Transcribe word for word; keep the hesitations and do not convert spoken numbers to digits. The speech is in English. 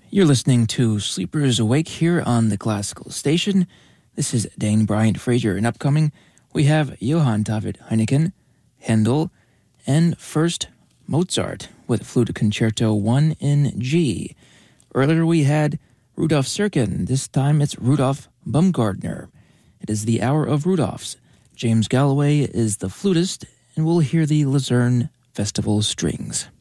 You're listening to Sleepers Awake here on the Classical Station. This is Dane Bryant Frazier, and upcoming we have Johann David Heineken, Handel, and first Mozart with Flute Concerto one in G. Earlier we had Rudolf Serkin. This time it's Rudolf Baumgartner. It is the Hour of Rudolphs. James Galloway is the flutist, and we'll hear the Luzerne Festival Strings.